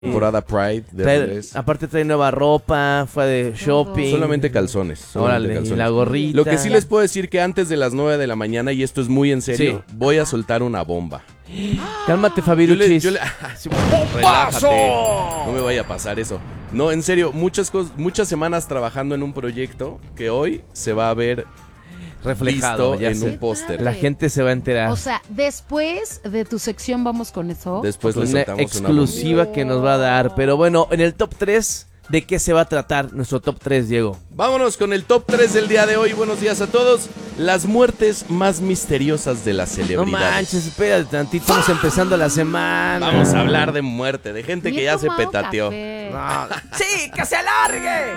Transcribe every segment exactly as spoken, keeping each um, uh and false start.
Temporada Pride de Trae- regreso. aparte trae nueva ropa, fue de shopping. Solamente calzones. solamente Órale, y calzones. la gorrita. Lo que sí les puedo decir que antes de las nueve de la mañana, y esto es muy en serio, Sí. voy a soltar una bomba. Cálmate, Yo le- Fabiruchis. yo le- Sí, relájate. No me vaya a pasar eso. No, en serio, muchas cosas, muchas semanas trabajando en un proyecto que hoy se va a ver Reflejado, visto ya en sé. un póster. La gente se va a enterar. O sea, después de tu sección vamos con eso. Después le una soltamos una exclusiva que nos va a dar. Pero bueno, en el top tres, ¿de qué se va a tratar nuestro top tres, Diego? Vámonos con el top tres del día de hoy. Buenos días a todos. Las muertes más misteriosas de las No celebridades. manches, espérate tantito, estamos empezando la semana. Vamos a hablar de muerte, de gente Ni que he ya se tomado petateó. café. ¡Sí, que se alargue!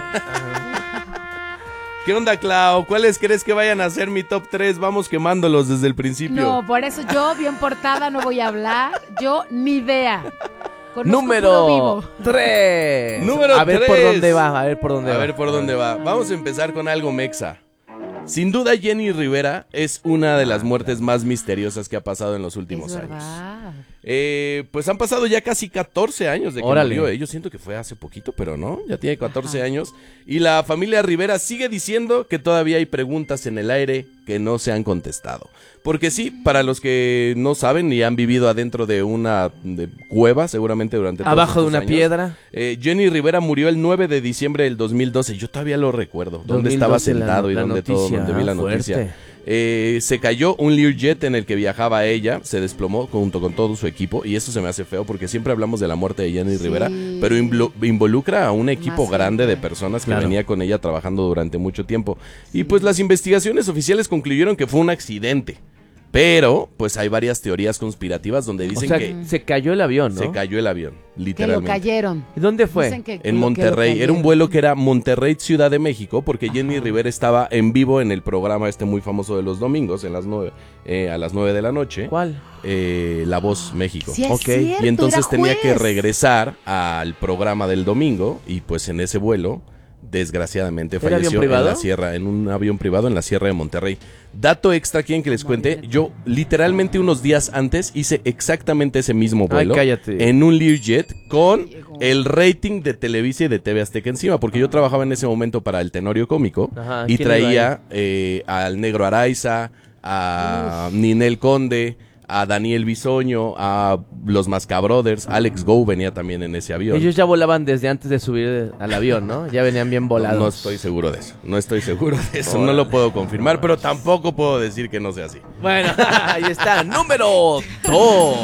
¿Qué onda, Clau? ¿Cuáles crees que vayan a ser mi top tres? Vamos quemándolos desde el principio. No, por eso yo, bien portada, no voy a hablar. Yo, ni idea. Conozco puro Número vivo. tres. Número A ver por tres. dónde va, a ver por dónde A va. ver por dónde va. Vamos a empezar con algo mexa. Sin duda, Jenny Rivera es una de las muertes más misteriosas que ha pasado en los últimos Es años. verdad. Eh, pues han pasado ya casi catorce años de que Órale. murió. eh. Yo siento que fue hace poquito, pero no, ya tiene catorce años. Y la familia Rivera sigue diciendo que todavía hay preguntas en el aire que no se han contestado. Porque sí, para los que no saben y han vivido adentro de una de cueva, seguramente durante todos Abajo de estos una años, piedra. eh, Jenny Rivera murió el nueve de diciembre del dos mil doce. Yo todavía lo recuerdo. ¿Dónde dos mil estaba doce, la- sentado y la dónde todo, noticia, donde vi la ah, noticia? fuerte. Eh, se cayó un Learjet en el que viajaba ella, se desplomó junto con todo su equipo, y eso se me hace feo porque siempre hablamos de la muerte de Jenny Sí. Rivera, pero invo- involucra a un equipo Más grande de gente. personas que Claro. venía con ella trabajando durante mucho tiempo. Y pues las investigaciones oficiales concluyeron que fue un accidente, pero pues hay varias teorías conspirativas donde O dicen sea, que se cayó el avión, ¿no? se cayó el avión, Que lo literalmente. cayeron. ¿Y dónde fue? Dicen que- que En lo- que lo Monterrey, era un cayeron. vuelo que era Monterrey, Ciudad de México, porque Jenny Rivera estaba en vivo en el programa este muy famoso de los domingos, en las nueve, eh, a las nueve de la noche, ¿Cuál? eh, La Voz México. Sí, es Ok, cierto, Y entonces era tenía que juez. regresar al programa del domingo, y pues en ese vuelo, desgraciadamente ¿Era avión falleció en privado? la sierra, en un avión privado en la sierra de Monterrey. Dato extra, ¿quieren que les cuente? Yo literalmente unos días antes hice exactamente ese mismo Ay, vuelo cállate. en un Learjet con el rating de Televisa y de T V Azteca encima, porque yo trabajaba en ese momento para el Tenorio Cómico. Ajá, Y ¿quién iba traía eh, al Negro Araiza, a Ninel Conde, a Daniel Bisoño, a los Mascabrothers. Alex Go venía también en ese avión. Ellos ya volaban desde antes de subir al avión, ¿no? Ya venían bien volados. No estoy seguro de eso, no estoy seguro de eso, no lo puedo confirmar, pero tampoco puedo decir que no sea así. Bueno, ahí está. Número dos.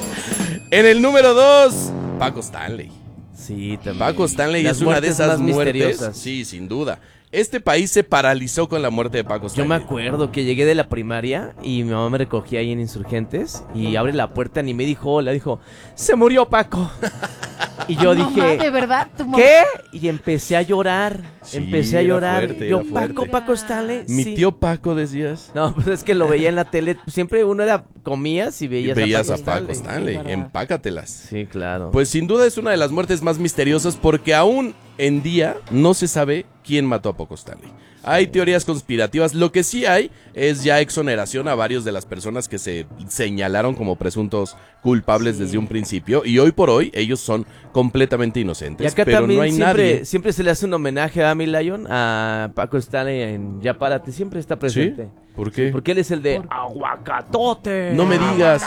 En el número dos, Paco Stanley. Sí, también. Paco Stanley Las es una de muertes esas más muertes. misteriosas. Sí, sin duda. Este país se paralizó con la muerte de Paco Yo Stanley. me acuerdo que llegué de la primaria y mi mamá me recogía ahí en Insurgentes y abre la puerta ni me dijo hola, dijo, se murió Paco. Y yo Mamá, dije, ¿de verdad? ¿Tu mamá? ¿qué? Y empecé a llorar, Sí, empecé a era llorar. fuerte, yo, era Paco, fuerte. Paco Stanley. Mi sí. tío Paco, decías. No, pues es que lo veía en la tele. Siempre uno era, comías y Y veías, veías a a Paco, Paco Stanley. Stanley, Sí, verdad. empácatelas. Sí, claro. Pues sin duda es una de las muertes más misteriosas porque aún en día no se sabe quién mató a Paco Stanley. Hay teorías conspirativas, lo que sí hay es ya exoneración a varios de las personas que se señalaron como presuntos culpables Sí. desde un principio, y hoy por hoy ellos son completamente y inocentes, acá pero también no hay siempre, nadie. siempre se le hace un homenaje a mi Lion, a Paco Stanley en Ya Párate, siempre está ¿Sí? presente. ¿Por qué? Porque él es el de Por- Aguacatote. No me digas.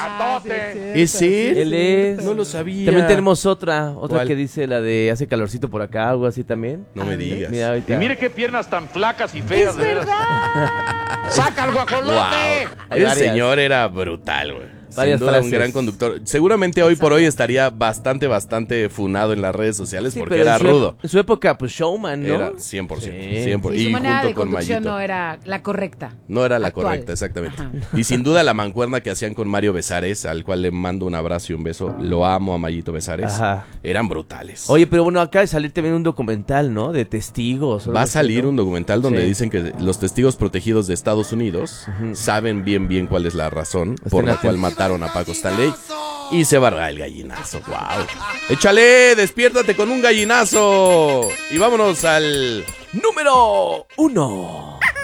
¿Es él? Él es. No lo sabía. También tenemos otra, otra ¿Cuál? que dice la de hace calorcito por acá, algo así también. No me digas. Mira, ahorita. Y mire qué piernas tan flacas y feas. Es de veras. verdad. ¡Saca el guajolote! Wow. Hay El varias. señor era brutal, güey. Sin Varias duda, un frases. gran conductor. Seguramente hoy por hoy estaría bastante, bastante funado en las redes sociales Sí, porque pero era en su, rudo. En su época, pues showman, ¿no? Era cien por ciento. Sí. cien por ciento. Sí, su Y manera junto de con conducción Mayito. no era la correcta. No era la actual. correcta, exactamente. Ajá. Y sin duda la mancuerna que hacían con Mario Besares, al cual le mando un abrazo y un beso. Lo amo a Mayito Besares. Ajá. Eran brutales. Oye, pero bueno, acaba de salir también un documental, ¿no? De testigos. o Va algo a así, salir ¿no? un documental donde Sí. dicen que los testigos protegidos de Estados Unidos saben bien bien cuál es la razón por la atentos. cual mataron a Paco Stanley. Y se barra el gallinazo, wow. Échale, despiértate con un gallinazo. Y vámonos al... Número uno.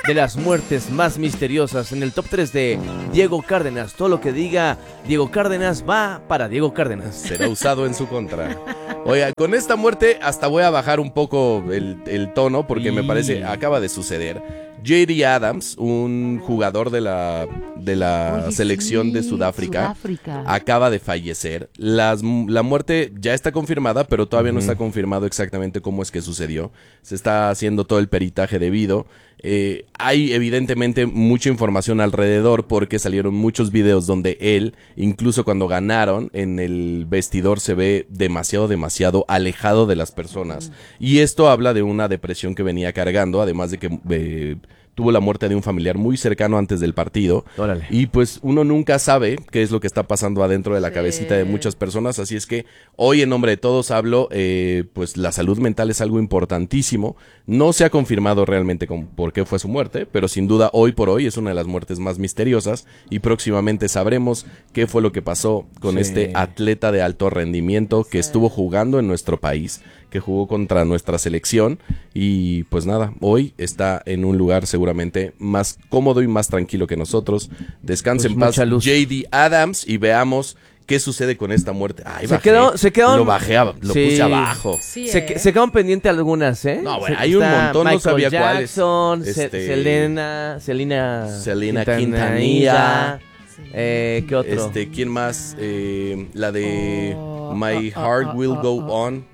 de las muertes más misteriosas en el top tres de Diego Cárdenas. Todo lo que diga Diego Cárdenas va para Diego Cárdenas. Será usado en su contra. Oiga, con esta muerte hasta voy a bajar un poco el, el tono porque me parece, acaba de suceder. J D Adams, un jugador de la, de la Oye, selección sí, de Sudáfrica, Sudáfrica. acaba de fallecer. Las, la muerte ya está confirmada, pero todavía uh-huh. no está confirmado exactamente cómo es que sucedió. Se está haciendo todo el peritaje debido. Eh, hay evidentemente mucha información alrededor porque salieron muchos videos donde él, incluso cuando ganaron, en el vestidor se ve demasiado, demasiado alejado de las personas. Mm. Y esto habla de una depresión que venía cargando, además de que eh, tuvo la muerte de un familiar muy cercano antes del partido. Órale. Y pues uno nunca sabe qué es lo que está pasando adentro de la sí. cabecita de muchas personas. Así es que hoy en nombre de todos hablo, eh, pues la salud mental es algo importantísimo. No se ha confirmado realmente con, por qué fue su muerte, pero sin duda hoy por hoy es una de las muertes más misteriosas y próximamente sabremos qué fue lo que pasó con sí. este atleta de alto rendimiento que sí. estuvo jugando en nuestro país, que jugó contra nuestra selección y pues nada, hoy está en un lugar seguramente más cómodo y más tranquilo que nosotros. Descanse pues en paz J D Adams y veamos qué sucede con esta muerte. Ay, se bajé, quedó, se quedó, lo bajé, lo sí. puse abajo. Sí, se, eh. se quedaron pendientes algunas, ¿eh? No, bueno, se, hay un montón, Michael no sabía Jackson, cuáles. Se, Este... Selena, Selena, Selena Quintanilla. Quintanilla. Sí. Eh, ¿Qué otro? Este, ¿quién más? Eh, la de oh, My oh, Heart oh, Will oh, Go oh. On.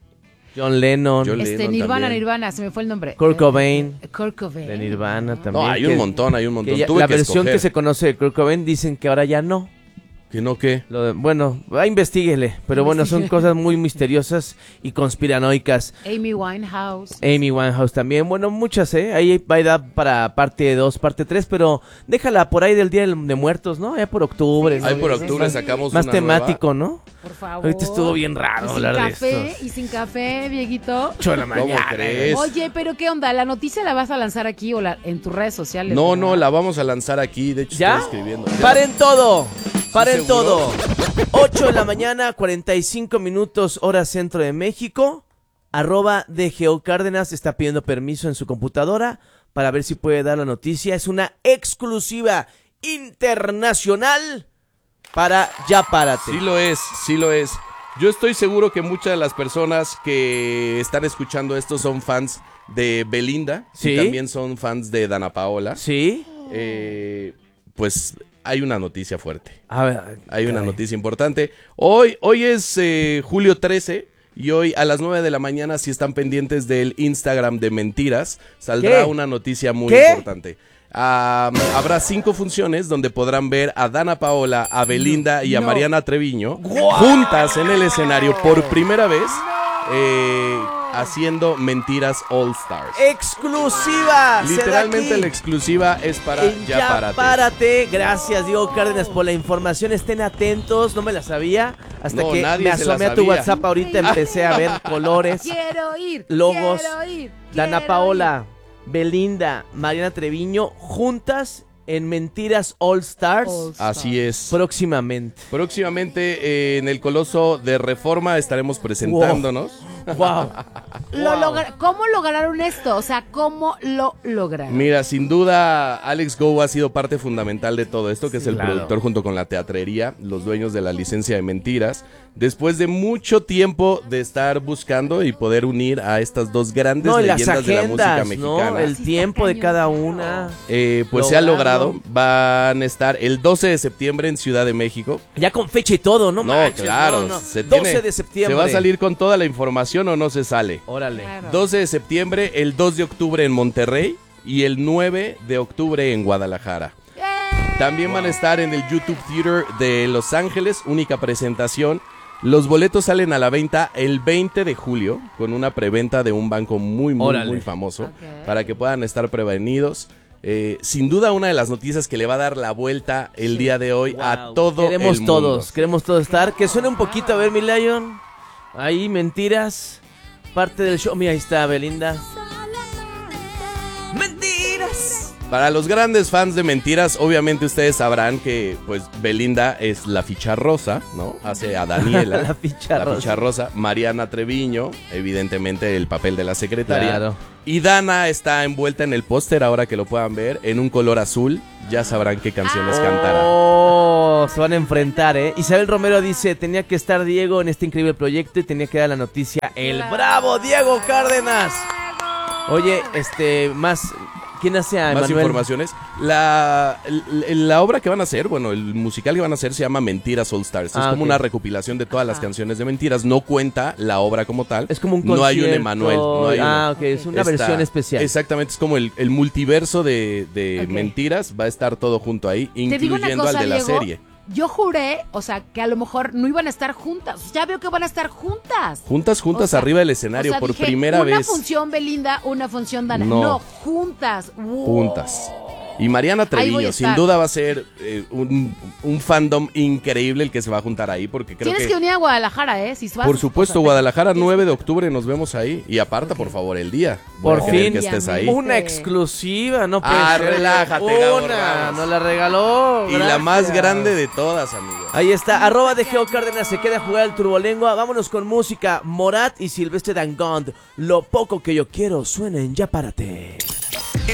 John Lennon. John Este, Lennon Nirvana, también. Nirvana, se me fue el nombre. Kurt Eh, Cobain. eh, Kurt Cobain. De Nirvana también. No, hay un que- montón, hay un montón. que ya- Tuve la que versión escoger. que se conoce de Kurt Cobain dicen que ahora ya no. ¿Que no qué? Lo de- bueno, ah, investíguele. Pero bueno, son cosas muy misteriosas y conspiranoicas. Amy Winehouse. Amy Winehouse también. Bueno, muchas, ¿eh? Ahí va a dar para parte dos, parte tres, pero déjala por ahí del Día de Muertos, ¿no? Allá por octubre. Sí, ¿no? Ahí por sí, octubre sí. sacamos Más una temático, ¿no? Por favor. Ahorita estuvo bien raro Y sin hablar de café, estos. y sin café, Dieguito. ocho de la nueva. ¿Cómo mañana. crees? Oye, pero ¿qué onda? ¿La noticia la vas a lanzar aquí o la, en tus redes sociales? No, ¿verdad? no, la vamos a lanzar aquí. De hecho, ¿Ya? estoy escribiendo. ¡Paren todo! ¡Paren ¿seguro? todo! ocho de la mañana, cuarenta y cinco minutos, hora centro de México. Arroba D G O Cárdenas está pidiendo permiso en su computadora para ver si puede dar la noticia. Es una exclusiva internacional para Ya Párate. Sí lo es, sí lo es. Yo estoy seguro que muchas de las personas que están escuchando esto son fans de Belinda. Sí. Y también son fans de Dana Paola. ¿Sí? Eh, pues hay una noticia fuerte. A ver, Hay una caray. noticia importante. Hoy, hoy es eh, julio trece y hoy a las nueve de la mañana, si están pendientes del Instagram de Mentiras, saldrá ¿Qué? una noticia muy ¿Qué? importante. Ah, habrá cinco funciones donde podrán ver a Dana Paola, a Belinda y a No. Mariana Treviño juntas en el escenario por primera vez eh, haciendo Mentiras All Stars. ¡Exclusiva! Se da Literalmente aquí. la exclusiva es para En Ya, Ya Párate. Párate. Gracias, Diego Cárdenas, por la información. Estén atentos, no me la sabía. Hasta No, que nadie me se la asomé a tu sabía. WhatsApp ahorita, empecé a ver colores. Quiero ir. Logos. Quiero ir. Dana quiero Paola, Belinda, Mariana Treviño, juntas en Mentiras All Stars. All Stars. Así es. Próximamente. Próximamente eh, en el Coloso de Reforma estaremos presentándonos. Wow. Lo Wow. logra- ¿Cómo lograron esto? O sea, ¿cómo lo lograron? Mira, sin duda Alex Go ha sido parte fundamental de todo esto, que es el Claro. productor junto con la teatrería, los dueños de la licencia de Mentiras, después de mucho tiempo de estar buscando y poder unir a estas dos grandes No, y las leyendas de la música agendas, mexicana. ¿no? El Sí, tiempo está de cañón. cada una. Eh, pues se ha Lograrlo. logrado, van a estar el doce de septiembre en Ciudad de México. Ya con fecha y todo, ¿no? No, manches, claro, no, no. se doce tiene- de septiembre. ¿Se va a salir con toda la información o no se sale? Órale. Claro. doce de septiembre, el dos de octubre en Monterrey y el nueve de octubre en Guadalajara. También van a estar en el YouTube Theater de Los Ángeles, única presentación. Los boletos salen a la venta el veinte de julio con una preventa de un banco muy, muy, Órale. muy famoso Ok. para que puedan estar prevenidos. Eh, sin duda una de las noticias que le va a dar la vuelta el día de hoy a Wow. todo Queremos el mundo. todos, queremos todos estar. Que suene un poquito, a ver, mi Lion. Ahí, Mentiras. Parte del show. Mira, ahí está Belinda. Mentiras. Para los grandes fans de Mentiras, obviamente ustedes sabrán que pues Belinda es la ficha rosa, ¿no? Hace a Daniela. La ficha la rosa. ficha rosa. Mariana Treviño, evidentemente el papel de la secretaria. Claro. Y Dana está envuelta en el póster, ahora que lo puedan ver, en un color azul. Ya sabrán qué canciones cantará. Oh, se van a enfrentar, ¿eh? Isabel Romero dice, tenía que estar Diego en este increíble proyecto y tenía que dar la noticia el Claro. bravo Diego Cárdenas. Oye, este, más, ¿quién hace a Más Emanuel? informaciones. La, l- la obra que van a hacer, bueno, el musical que van a hacer se llama Mentiras All Stars. Ah, es como ok. una recopilación de todas las Ajá. canciones de Mentiras. No cuenta la obra como tal. Es como un No hay un concierto. Emanuel. No hay ah, uno. ok, es una Está- versión especial. Exactamente, es como el, el multiverso de, de Ok. Mentiras. Va a estar todo junto ahí, Te digo una incluyendo cosa, al de la Diego, serie. Yo juré, o sea, que a lo mejor no iban a estar juntas. Ya veo que van a estar juntas. Juntas, juntas O sea, arriba del escenario o sea, por dije, primera una vez. función Belinda, una función Dana. No. No, juntas. Wow. Juntas. Y Mariana Ahí voy a Treviño, sin estar. duda va a ser eh, un, un fandom increíble el que se va a juntar ahí, porque creo Tienes que, que... venir a Guadalajara, ¿eh? Si vas, Por supuesto, o sea, Guadalajara, tienes- nueve de octubre, nos vemos ahí. Y aparta, por favor, el día. Voy Por a querer fin. que estés ahí. Una exclusiva, no puede Ah, ser. relájate, Gabo Una, Ramos. nos la regaló. Y la gracias. más grande de todas, amigos. Ahí está, arroba de Geo Cárdenas, se queda a jugar el turbolengua. Vámonos con música. Morat y Silvestre Dangond. Lo poco que yo quiero, suenen, ya párate.